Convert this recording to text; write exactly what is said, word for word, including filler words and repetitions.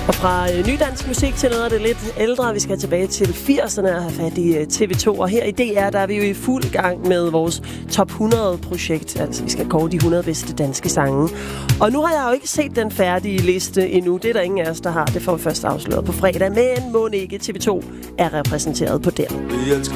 Og fra øh, nydansk musik til noget af det lidt ældre, vi skal tilbage til firserne og have fat i øh, T V to. Og her i D R, der er vi jo i fuld gang med vores top hundrede-projekt. Altså, vi skal kåre de hundrede bedste danske sange. Og nu har jeg jo ikke set den færdige liste endnu. Det er der ingen af os, der har. Det får vi først afsløret på fredag. Men må ikke T V to er repræsenteret på den.